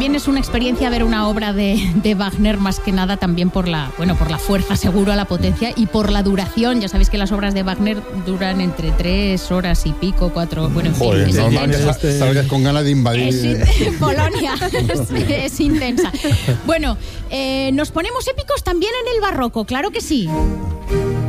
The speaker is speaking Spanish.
también es una experiencia ver una obra de Wagner, más que nada también por la fuerza, seguro, la potencia y por la duración. Ya sabéis que las obras de Wagner duran entre 3 horas y pico, 4. Bueno, en fin, es intenso. Salgas con ganas de invadir Polonia. Es intensa. Bueno, nos ponemos épicos también en el barroco, claro que sí.